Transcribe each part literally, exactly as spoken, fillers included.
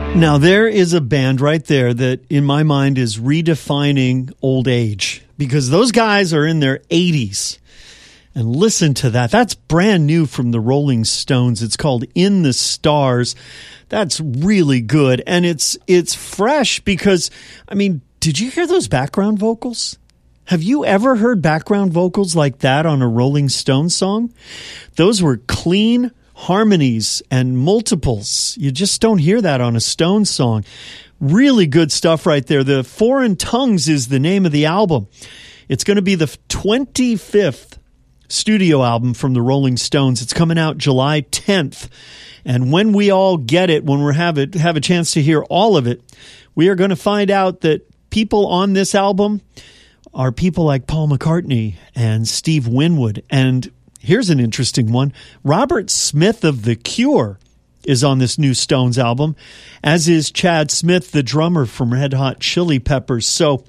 Now, there is a band right there that, in my mind, is redefining old age, because those guys are in their eighties. And listen to that. That's brand new from the Rolling Stones. It's called In the Stars. That's really good. And it's it's fresh because, I mean, did you hear those background vocals? Have you ever heard background vocals like that on a Rolling Stones song? Those were clean harmonies and multiples. You just don't hear that on a Stones song. Really good stuff right there. The Foreign Tongues is the name of the album. It's going to be the twenty-fifth studio album from the Rolling Stones. It's coming out July tenth. And when we all get it, when we have it, have a chance to hear all of it, we are going to find out that people on this album are people like Paul McCartney and Steve Winwood. And here's an interesting one. Robert Smith of The Cure is on this new Stones album, as is Chad Smith, the drummer from Red Hot Chili Peppers. So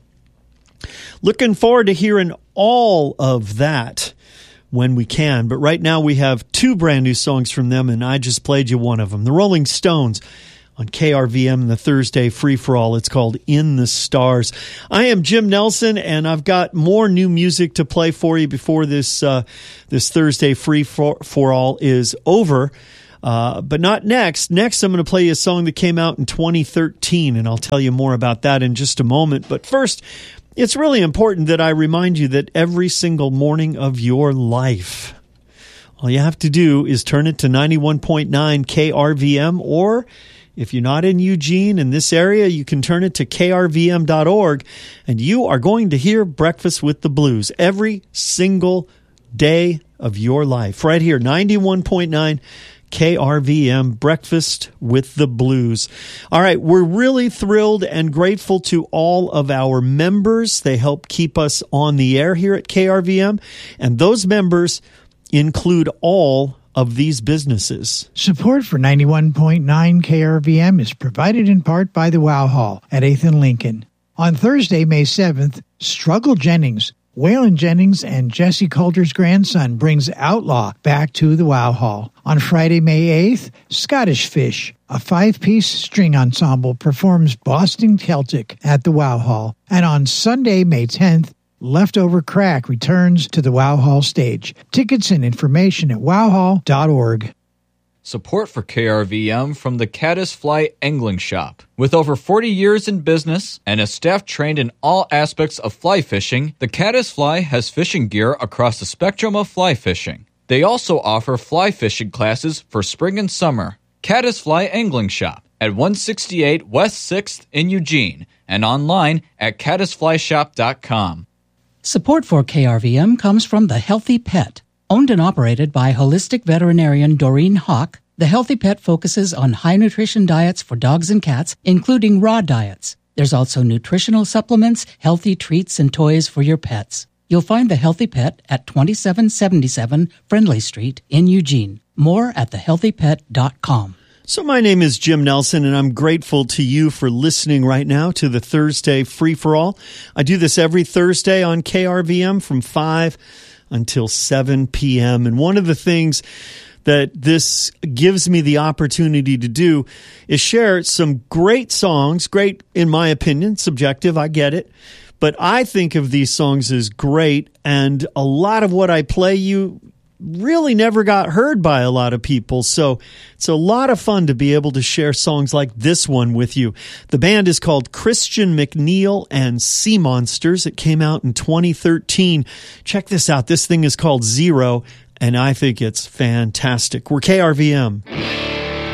looking forward to hearing all of that when we can. But right now we have two brand new songs from them, and I just played you one of them. The Rolling Stones on K R V M, the Thursday free-for-all. It's called In the Stars. I am Jim Nelson, and I've got more new music to play for you before this uh, this Thursday free-for-all is over. Uh, but not next. Next, I'm going to play you a song that came out in twenty thirteen, and I'll tell you more about that in just a moment. But first, it's really important that I remind you that every single morning of your life, all you have to do is turn it to ninety-one point nine K R V M, or if you're not in Eugene, in this area, you can turn it to K R V M dot org, and you are going to hear Breakfast with the Blues every single day of your life. Right here, ninety-one point nine K R V M, Breakfast with the Blues. All right, we're really thrilled and grateful to all of our members. They help keep us on the air here at K R V M, and those members include all of these businesses. Support for ninety-one point nine K R V M is provided in part by the Wow Hall at eighth and Lincoln. On Thursday, May seventh, Struggle Jennings, Waylon Jennings and Jesse Coulter's grandson, brings Outlaw back to the Wow Hall. On Friday, May eighth, Scottish Fish, a five-piece string ensemble, performs Boston Celtic at the Wow Hall. And on Sunday, May tenth, Leftover Crack returns to the Wow Hall stage. Tickets and information at wow hall dot org. Support for K R V M from the Caddisfly Angling Shop. With over forty years in business and a staff trained in all aspects of fly fishing, the Caddisfly has fishing gear across the spectrum of fly fishing. They also offer fly fishing classes for spring and summer. Caddisfly Angling Shop at one sixty-eight West sixth in Eugene and online at caddisfly shop dot com. Support for K R V M comes from The Healthy Pet. Owned and operated by holistic veterinarian Doreen Hawk, The Healthy Pet focuses on high nutrition diets for dogs and cats, including raw diets. There's also nutritional supplements, healthy treats, and toys for your pets. You'll find The Healthy Pet at twenty-seven seventy-seven Friendly Street in Eugene. More at the healthy pet dot com. So my name is Jim Nelson, and I'm grateful to you for listening right now to the Thursday Free-for-All. I do this every Thursday on K R V M from five until seven p.m. And one of the things that this gives me the opportunity to do is share some great songs, great in my opinion, subjective, I get it, but I think of these songs as great, and a lot of what I play you really never got heard by a lot of people. So it's a lot of fun to be able to share songs like this one with you. The band is called Christian McNeil and Sea Monsters. It came out in twenty thirteen. Check this out. This thing is called Zero, and I think it's fantastic. We're K R V M.